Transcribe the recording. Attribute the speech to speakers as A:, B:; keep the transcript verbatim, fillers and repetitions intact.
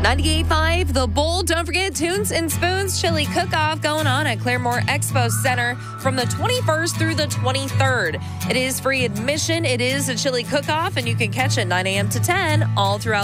A: ninety-eight point five The Bull. Don't forget Tunes and Spoons Chili Cook-Off going on at Claremore Expo Center from the twenty-first through the twenty-third. It is free admission. It is a chili cook-off, and you can catch it nine a.m. to ten all throughout